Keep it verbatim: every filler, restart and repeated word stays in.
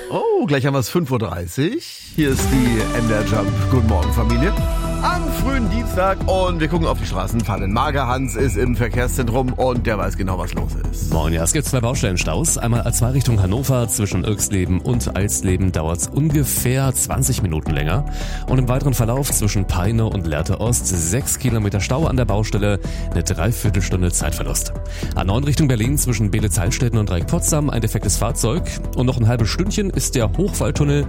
Oh, gleich haben wir es fünf Uhr dreißig. Hier ist die M D R Jump. Guten Morgen, Familie. Am frühen Dienstag und wir gucken auf die Straßenpfannen. Mager Hans ist im Verkehrszentrum und der weiß genau, was los ist. Moin, ja, es gibt zwei Baustellenstaus. Einmal A zwei Richtung Hannover. Zwischen Irxleben und Alsleben dauert es ungefähr zwanzig Minuten länger. Und im weiteren Verlauf zwischen Peine und Lehrte Ost sechs Kilometer Stau an der Baustelle, eine Dreiviertelstunde Zeitverlust. A neun Richtung Berlin zwischen Beelitz-Heilstätten und Dreieck Potsdam ein defektes Fahrzeug. Und noch ein halbes Stündchen ist der Hochwaldtunnel